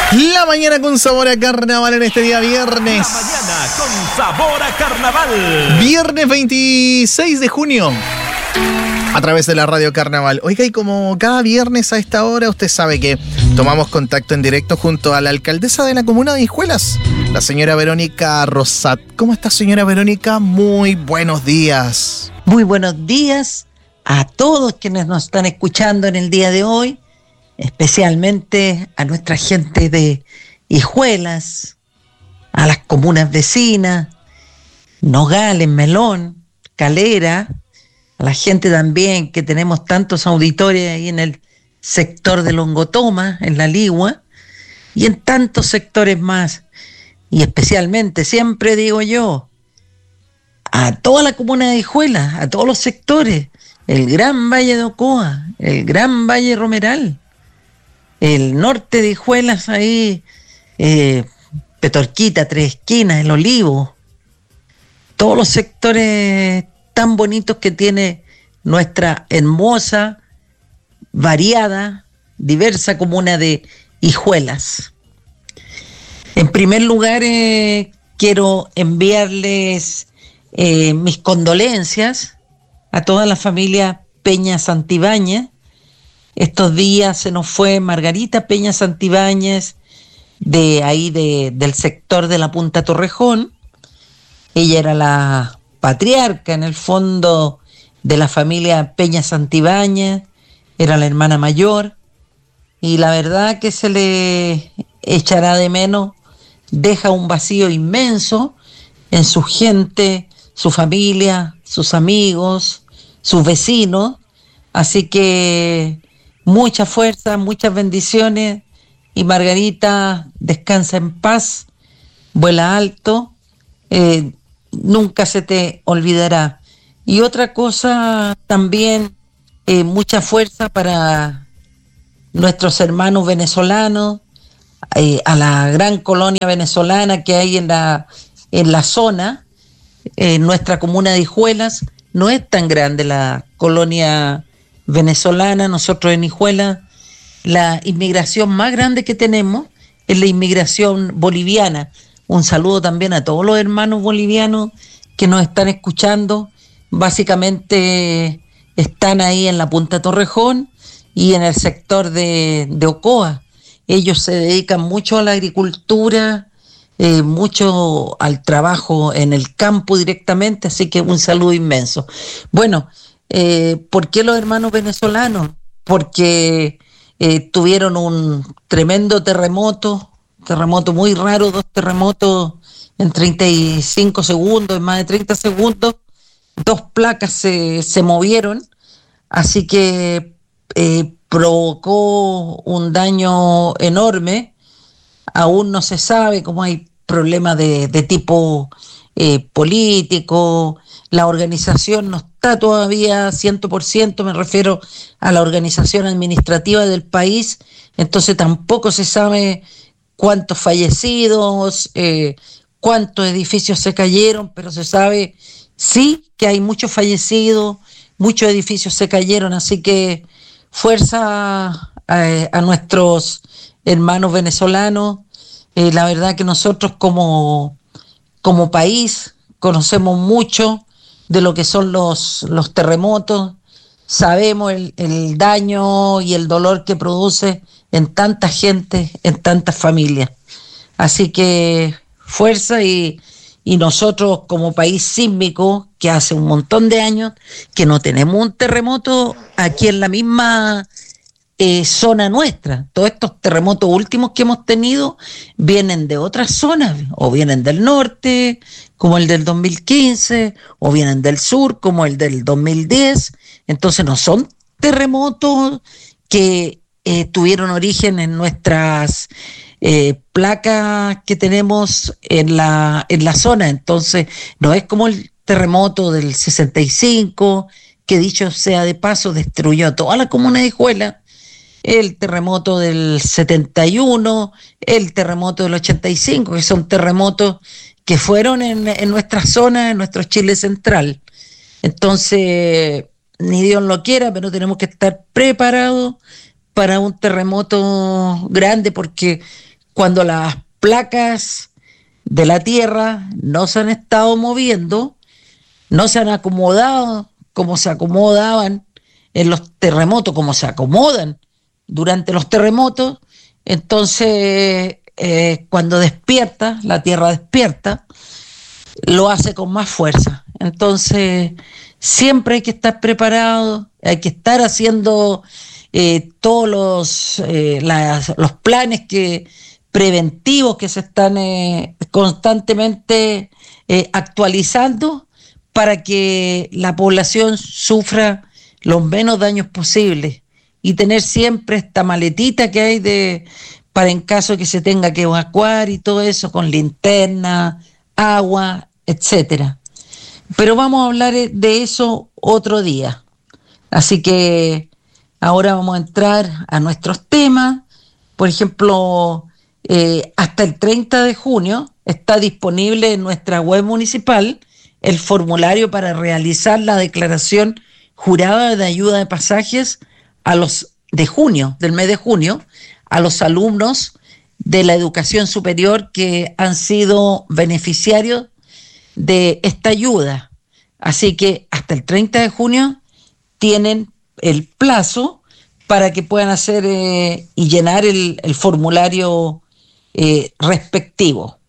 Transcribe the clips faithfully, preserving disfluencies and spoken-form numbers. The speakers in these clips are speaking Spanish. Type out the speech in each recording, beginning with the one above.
La mañana con sabor a carnaval en este día viernes. La mañana con sabor a carnaval. Viernes veintiséis de junio. A través de la Radio Carnaval. Oiga, y como cada viernes a esta hora, usted sabe que tomamos contacto en directo junto a la alcaldesa de la comuna de Hijuelas, la señora Verónica Rosat. ¿Cómo está, señora Verónica? Muy buenos días. Muy buenos días a todos quienes nos están escuchando en el día de hoy, especialmente a nuestra gente de Hijuelas, a las comunas vecinas, Nogales, Melón, Calera, a la gente también que tenemos tantos auditores ahí en el sector de Longotoma, en La Ligua, y en tantos sectores más, y especialmente, siempre digo yo, a toda la comuna de Hijuelas, a todos los sectores, el Gran Valle de Ocoa, el Gran Valle Romeral, el norte de Hijuelas ahí, eh, Petorquita, Tres Esquinas, El Olivo, todos los sectores tan bonitos que tiene nuestra hermosa, variada, diversa comuna de Hijuelas. En primer lugar, eh, quiero enviarles eh, mis condolencias a toda la familia Peña Santibáñez. Estos días se nos fue Margarita Peña Santibáñez, de ahí de, del sector de la Punta Torrejón. Ella era la patriarca, en el fondo, de la familia Peña Santibáñez, era la hermana mayor, y la verdad que se le echará de menos, deja un vacío inmenso en su gente, su familia, sus amigos, sus vecinos, así que mucha fuerza, muchas bendiciones, y Margarita, descansa en paz, vuela alto, eh, nunca se te olvidará. Y otra cosa también, eh, mucha fuerza para nuestros hermanos venezolanos, eh, a la gran colonia venezolana que hay en la, en la zona, en eh, nuestra comuna de Hijuelas. No es tan grande la colonia venezolana, nosotros en Hijuelas, la inmigración más grande que tenemos es la inmigración boliviana. Un saludo también a todos los hermanos bolivianos que nos están escuchando. Básicamente están ahí en la Punta Torrejón y en el sector de, de Ocoa. Ellos se dedican mucho a la agricultura, eh, mucho al trabajo en el campo directamente, así que un saludo inmenso. Bueno, eh, ¿por qué los hermanos venezolanos? Porque eh, tuvieron un tremendo terremoto, terremoto muy raro, dos terremotos en treinta y cinco segundos, en más de treinta segundos, dos placas se, se movieron, así que eh, provocó un daño enorme. Aún no se sabe cómo hay problemas de, de tipo eh, político, la organización no está todavía cien por ciento, me refiero a la organización administrativa del país, entonces tampoco se sabe cuántos fallecidos, eh, cuántos edificios se cayeron, pero se sabe sí que hay muchos fallecidos, muchos edificios se cayeron, así que fuerza a, a nuestros hermanos venezolanos. Eh, la verdad que nosotros como, como país conocemos mucho de lo que son los, los terremotos, sabemos el, el daño y el dolor que produce en tanta gente, en tantas familias. Así que fuerza y, y nosotros como país sísmico, que hace un montón de años que no tenemos un terremoto aquí en la misma eh, zona nuestra. Todos estos terremotos últimos que hemos tenido vienen de otras zonas, o vienen del norte, como el del dos mil quince, o vienen del sur, como el del dos mil diez. Entonces no son terremotos que Eh, tuvieron origen en nuestras eh, placas que tenemos en la, en la zona. Entonces no es como el terremoto del sesenta y cinco, que dicho sea de paso destruyó a toda la comuna de Hijuelas, el terremoto del setenta y uno, el terremoto del ochenta y cinco, que son terremotos que fueron en, en nuestra zona, en nuestro Chile central. Entonces ni Dios lo quiera, pero tenemos que estar preparados para un terremoto grande, porque cuando las placas de la Tierra no se han estado moviendo, no se han acomodado como se acomodaban en los terremotos, como se acomodan durante los terremotos. Entonces, eh, cuando despierta, la Tierra despierta, lo hace con más fuerza. Entonces, siempre hay que estar preparado, hay que estar haciendo eh, todos los, eh, las, los planes que, preventivos que se están eh, constantemente eh, actualizando para que la población sufra los menos daños posibles, y tener siempre esta maletita que hay de para en caso que se tenga que evacuar y todo eso, con linterna, agua, etcétera. Pero vamos a hablar de eso otro día. Así que ahora vamos a entrar a nuestros temas. Por ejemplo, eh, hasta el treinta de junio está disponible en nuestra web municipal el formulario para realizar la declaración jurada de ayuda de pasajes a los de junio, del mes de junio, a los alumnos de la educación superior que han sido beneficiarios de esta ayuda. Así que hasta el treinta de junio tienen el plazo para que puedan hacer eh, y llenar el, el formulario eh, respectivo.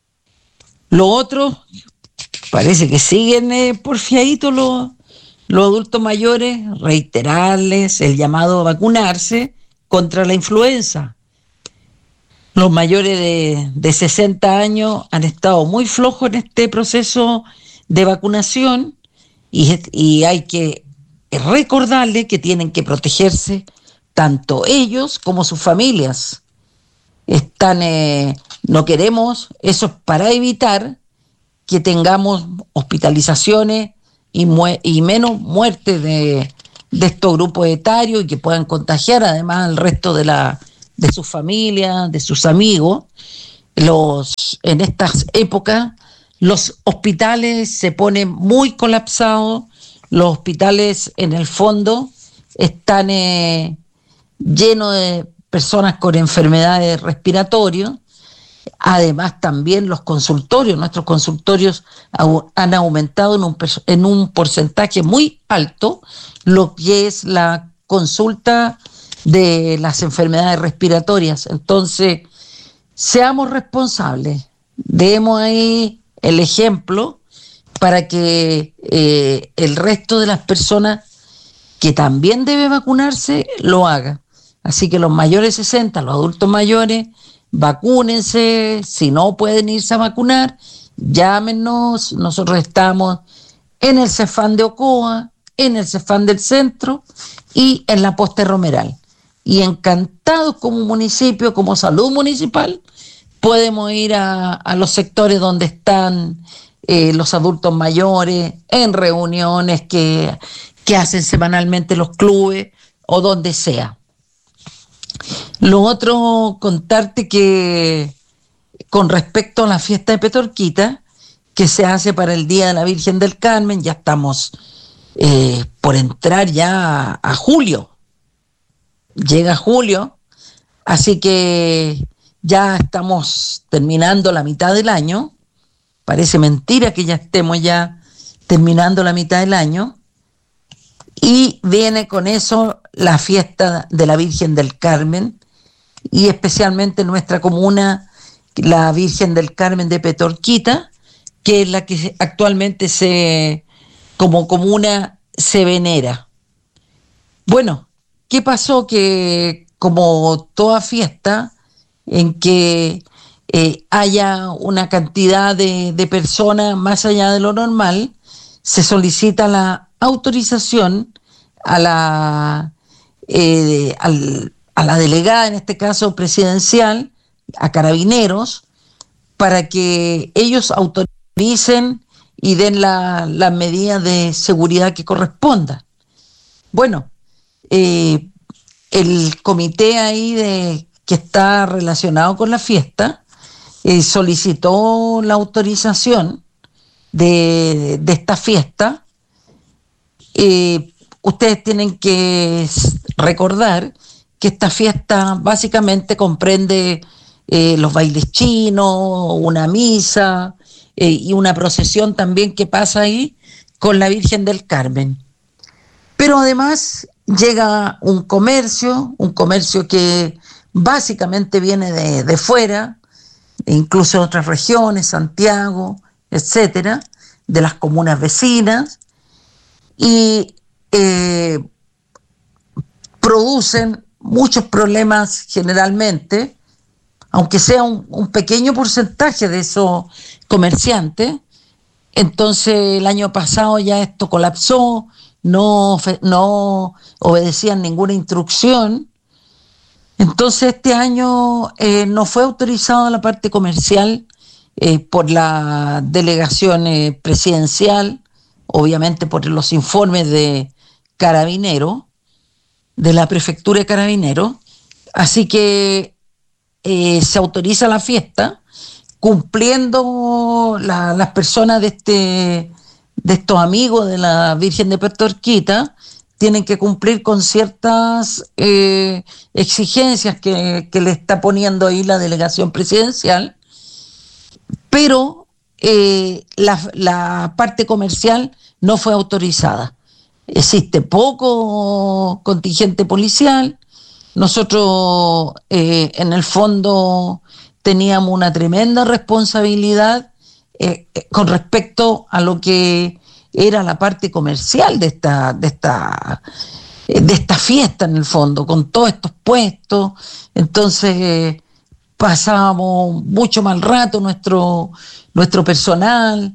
Lo otro, parece que siguen eh, porfiaditos los, los adultos mayores, reiterarles el llamado a vacunarse contra la influenza. Los mayores de, de sesenta años han estado muy flojos en este proceso de vacunación, y, y hay que recordarles que tienen que protegerse tanto ellos como sus familias. Están, eh, no queremos, eso es para evitar que tengamos hospitalizaciones y, mu- y menos muertes de, de estos grupos etarios, y que puedan contagiar además al resto de la de sus familias, de sus amigos. Los, en estas épocas los hospitales se ponen muy colapsados, los hospitales en el fondo están eh, llenos de personas con enfermedades respiratorias. Además, también los consultorios, nuestros consultorios au- han aumentado en un, en un porcentaje muy alto lo que es la consulta de las enfermedades respiratorias. Entonces, seamos responsables, demos ahí el ejemplo para que eh, el resto de las personas que también debe vacunarse lo haga. Así que los mayores de sesenta, los adultos mayores, vacúnense. Si no pueden irse a vacunar, llámenos. Nosotros estamos en el Cefán de Ocoa, en el Cefán del Centro y en la Poste Romeral. Y encantados como municipio, como salud municipal, podemos ir a, a los sectores donde están eh, los adultos mayores, en reuniones que, que hacen semanalmente los clubes o donde sea. Lo otro, contarte que con respecto a la fiesta de Petorquita, que se hace para el Día de la Virgen del Carmen, ya estamos eh, por entrar ya a, a julio. Llega julio, así que ya estamos terminando la mitad del año. Parece mentira que ya estemos ya terminando la mitad del año. Y viene con eso la fiesta de la Virgen del Carmen, y especialmente en nuestra comuna, la Virgen del Carmen de Petorquita, que es la que actualmente se, como comuna se venera. Bueno, ¿qué pasó? Que como toda fiesta en que eh, haya una cantidad de, de personas más allá de lo normal, se solicita la autorización a la, eh, al, a la delegada, en este caso presidencial, a Carabineros, para que ellos autoricen y den la, las medidas de seguridad que correspondan. Bueno, eh, el comité ahí de, que está relacionado con la fiesta eh, solicitó la autorización de, de esta fiesta. Eh, ustedes tienen que recordar que esta fiesta básicamente comprende eh, los bailes chinos, una misa eh, y una procesión también que pasa ahí con la Virgen del Carmen. Pero además llega un comercio, un comercio que básicamente viene de, de fuera, incluso de otras regiones, Santiago, etcétera, de las comunas vecinas, y eh, producen muchos problemas generalmente, aunque sea un, un pequeño porcentaje de esos comerciantes. Entonces el año pasado ya esto colapsó, no, no obedecían ninguna instrucción. Entonces este año eh, no fue autorizada la parte comercial eh, por la delegación eh, presidencial, obviamente por los informes de Carabineros, de la prefectura de Carabineros, así que eh, se autoriza la fiesta, cumpliendo la, las personas de este de estos amigos de la Virgen de Puerto Orquíta, tienen que cumplir con ciertas eh, exigencias que, que le está poniendo ahí la delegación presidencial, pero eh, la, la parte comercial no fue autorizada. Existe poco contingente policial. Nosotros eh, en el fondo teníamos una tremenda responsabilidad eh, con respecto a lo que era la parte comercial de esta, de esta, de esta fiesta en el fondo, con todos estos puestos. Entonces eh, pasábamos mucho mal rato nuestro, nuestro personal.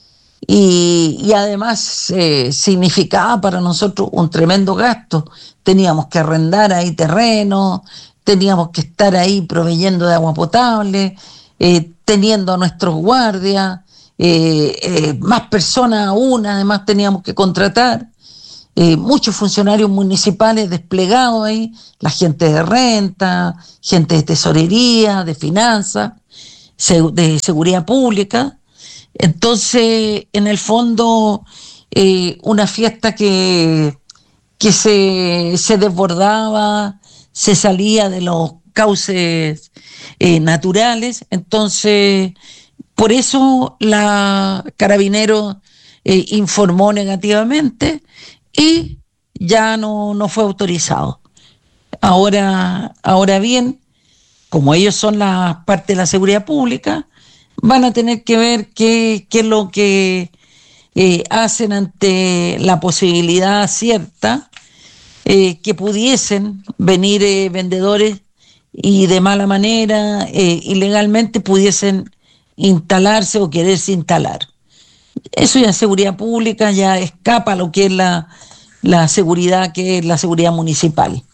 Y, y además eh, significaba para nosotros un tremendo gasto. Teníamos que arrendar ahí terrenos, teníamos que estar ahí proveyendo de agua potable, eh, teniendo a nuestros guardias, eh, eh, más personas aún, además teníamos que contratar, eh, muchos funcionarios municipales desplegados ahí, la gente de renta, gente de tesorería, de finanzas, de seguridad pública. Entonces, en el fondo, eh, una fiesta que, que se, se desbordaba, se salía de los cauces eh, naturales. Entonces, por eso la Carabineros eh, informó negativamente y ya no, no fue autorizado. Ahora, ahora bien, como ellos son la parte de la seguridad pública, van a tener que ver qué, qué es lo que eh, hacen ante la posibilidad cierta eh, que pudiesen venir eh, vendedores y de mala manera, eh, ilegalmente pudiesen instalarse o quererse instalar. Eso ya es seguridad pública, ya escapa a lo que es la, la seguridad, que es la seguridad municipal.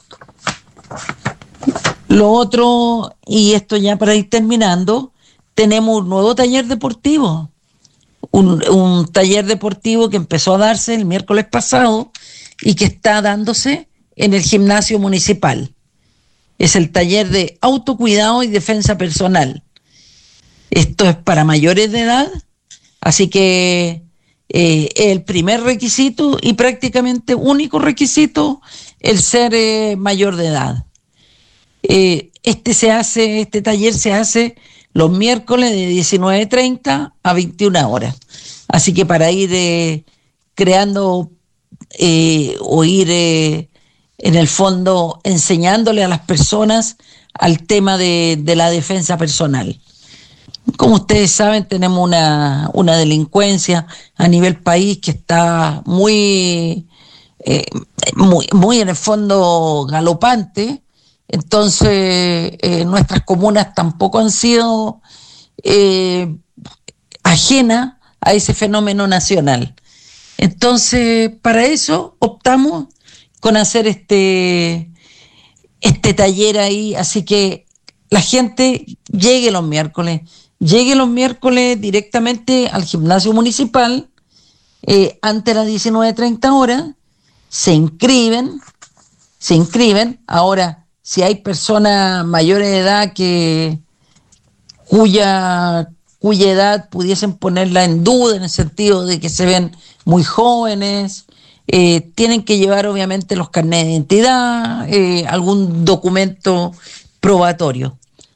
Lo otro, y esto ya para ir terminando, tenemos un nuevo taller deportivo, un, un taller deportivo que empezó a darse el miércoles pasado y que está dándose en el gimnasio municipal. Es el taller de autocuidado y defensa personal. Esto es para mayores de edad, así que eh, el primer requisito y prácticamente único requisito, el ser eh, mayor de edad. Eh, este se hace, este taller se hace los miércoles de diecinueve treinta a veintiuna horas. Así que para ir eh, creando eh, o ir eh, en el fondo enseñándole a las personas al tema de, de la defensa personal. Como ustedes saben, tenemos una, una delincuencia a nivel país que está muy, eh, muy, muy en el fondo galopante. Entonces, eh, nuestras comunas tampoco han sido eh, ajenas a ese fenómeno nacional. Entonces, para eso optamos con hacer este, este taller ahí. Así que la gente llegue los miércoles, llegue los miércoles directamente al gimnasio municipal, eh, antes de las diecinueve treinta horas, se inscriben, se inscriben. Ahora, si hay personas mayores de edad que cuya, cuya edad pudiesen ponerla en duda, en el sentido de que se ven muy jóvenes, eh, tienen que llevar obviamente los carnets de identidad, eh, algún documento probatorio.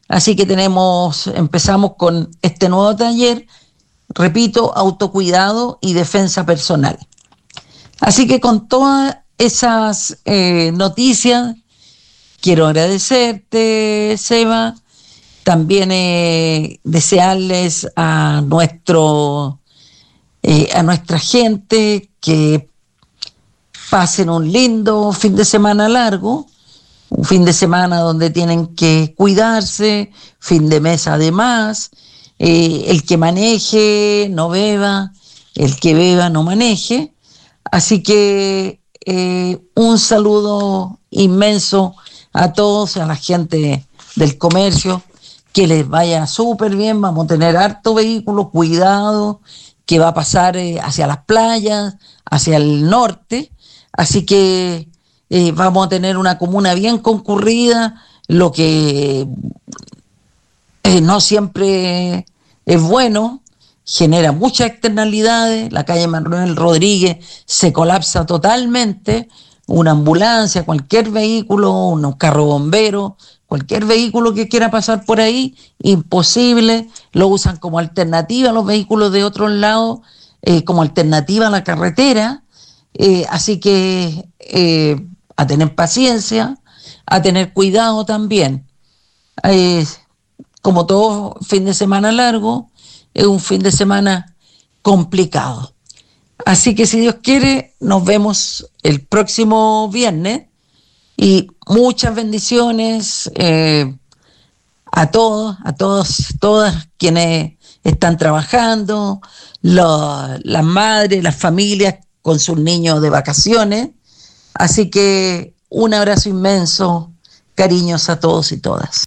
Así que tenemos, empezamos con este nuevo taller, repito, autocuidado y defensa personal. Así que con todas esas eh, noticias, quiero agradecerte, Seba, también eh, desearles a nuestro eh, a nuestra gente que pasen un lindo fin de semana largo, un fin de semana donde tienen que cuidarse, fin de mes además, eh, el que maneje no beba, el que beba no maneje, así que eh, un saludo inmenso a todos, a la gente del comercio, que les vaya súper bien, vamos a tener harto vehículo, cuidado, que va a pasar eh, hacia las playas, hacia el norte, así que eh, vamos a tener una comuna bien concurrida, lo que eh, no siempre es bueno, genera muchas externalidades, la calle Manuel Rodríguez se colapsa totalmente, una ambulancia, cualquier vehículo, un carro bombero, cualquier vehículo que quiera pasar por ahí, imposible, lo usan como alternativa a los vehículos de otros lados, eh, como alternativa a la carretera, eh, así que eh, a tener paciencia, a tener cuidado también. Eh, como todo fin de semana largo, es un fin de semana complicado. Así que si Dios quiere, nos vemos el próximo viernes y muchas bendiciones eh, a todos, a todos, todas quienes están trabajando, lo, las madres, las familias con sus niños de vacaciones. Así que un abrazo inmenso, cariños a todos y todas.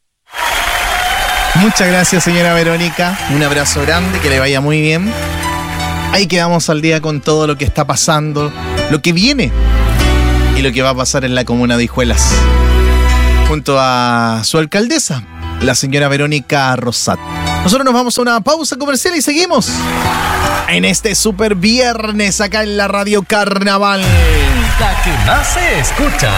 Muchas gracias, señora Verónica. Un abrazo grande, que le vaya muy bien. Ahí quedamos al día con todo lo que está pasando, lo que viene y lo que va a pasar en la comuna de Hijuelas, junto a su alcaldesa, la señora Verónica Rosat. Nosotros nos vamos a una pausa comercial y seguimos en este super viernes acá en la Radio Carnaval. La que más se escucha.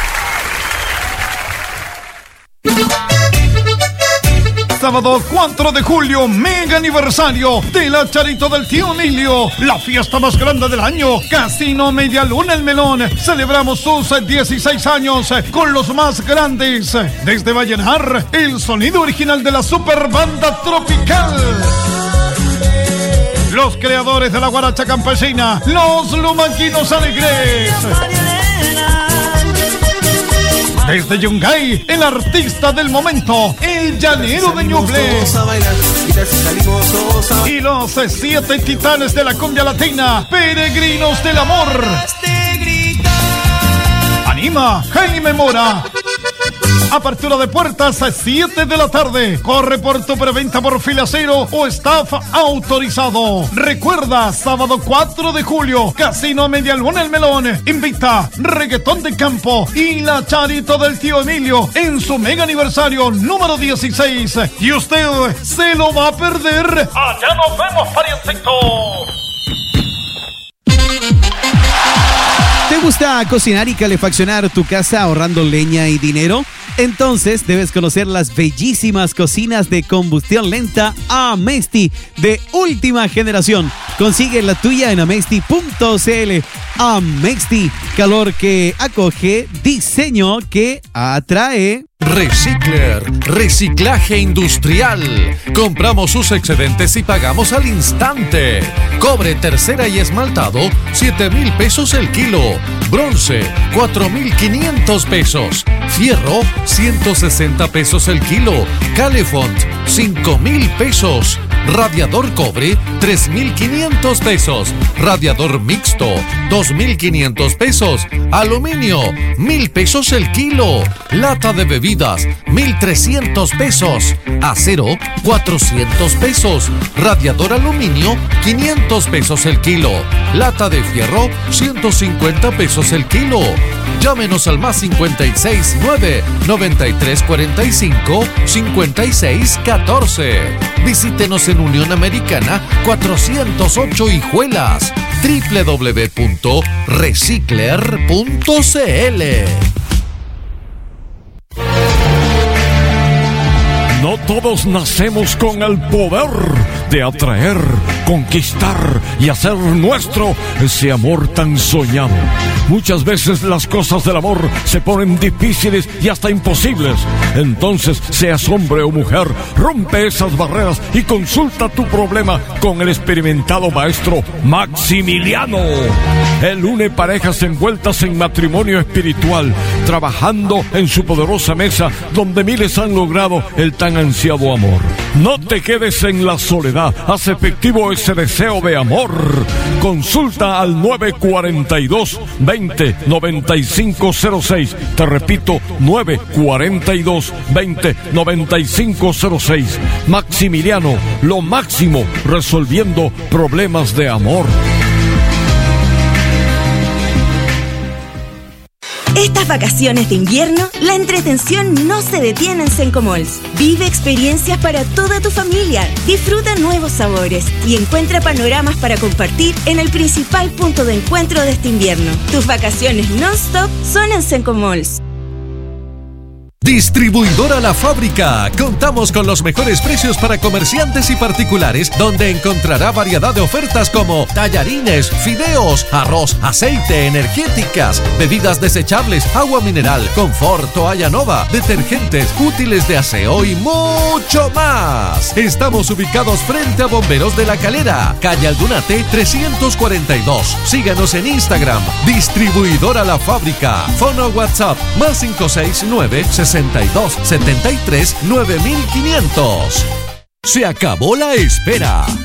Sábado cuatro de julio, mega aniversario de la Charito del Tío Emilio, la fiesta más grande del año. Casino Media Luna El Melón. Celebramos sus dieciséis años con los más grandes. Desde Vallenar, el sonido original de la super banda tropical. Los creadores de la guaracha campesina, los Lumanquinos Alegres. Desde Yungay, el artista del momento, el llanero de Ñuble. Y los siete titanes de la cumbia latina, peregrinos del amor. Anima Jaime Mora. Apertura de puertas a siete de la tarde. Corre por tu preventa por fila cero o staff autorizado. Recuerda, sábado cuatro de julio, Casino Media Luna El Melón invita Reggaetón de Campo y la Charito del Tío Emilio en su mega aniversario número dieciséis. Y usted se lo va a perder. Allá nos vemos, parientito. ¿Te gusta cocinar y calefaccionar tu casa ahorrando leña y dinero? Entonces debes conocer las bellísimas cocinas de combustión lenta Amesti de última generación. Consigue la tuya en amesti punto cl. Amesti, calor que acoge, diseño que atrae. Recicler, reciclaje industrial. Compramos sus excedentes y pagamos al instante. Cobre tercera y esmaltado, siete mil pesos el kilo. Bronce, cuatro mil quinientos pesos. Fierro, ciento sesenta pesos el kilo. Calefont, cinco mil pesos. Radiador cobre, tres mil quinientos pesos. Radiador mixto, dos mil quinientos pesos. Aluminio, mil pesos el kilo. Lata de bebidas, mil trescientos pesos. Acero, cuatrocientos pesos. Radiador aluminio, quinientos pesos el kilo. Lata de fierro, ciento cincuenta pesos el kilo. Llámenos al más cincuenta y seis, nueve, noventa y tres, cuarenta y cinco, cincuenta y seis, catorce. Visítenos en Unión Americana cuatrocientos ocho Hijuelas. doble u doble u doble u punto recicler punto cl. todos nacemos con el poder de atraer, conquistar y hacer nuestro ese amor tan soñado. Muchas veces las cosas del amor se ponen difíciles y hasta imposibles. Entonces, seas hombre o mujer, rompe esas barreras y consulta tu problema con el experimentado maestro Maximiliano. Él une parejas envueltas en matrimonio espiritual, trabajando en su poderosa mesa donde miles han logrado el tan ansiado amor. No te quedes en la soledad, haz efectivo ese deseo de amor. Consulta al nueve cuarenta y dos, veinte, noventa y cinco cero seis. Te repito, nueve cuarenta y dos, veinte, noventa y cinco cero seis. Maximiliano, lo máximo resolviendo problemas de amor. Estas vacaciones de invierno, la entretención no se detiene en Sencomalls. Vive experiencias para toda tu familia, disfruta nuevos sabores y encuentra panoramas para compartir en el principal punto de encuentro de este invierno. Tus vacaciones non-stop son en Sencomalls. Distribuidora La Fábrica. Contamos con los mejores precios para comerciantes y particulares, donde encontrará variedad de ofertas como tallarines, fideos, arroz, aceite, energéticas, bebidas desechables, agua mineral, confort, toalla nova, detergentes, útiles de aseo y mucho más. Estamos ubicados frente a Bomberos de la Calera, calle Aldunate trescientos cuarenta y dos. Síganos en Instagram, Distribuidora La Fábrica. Fono WhatsApp más cinco seis nueve, sesenta y dos, setenta y tres, nueve mil quinientos. Se acabó la espera.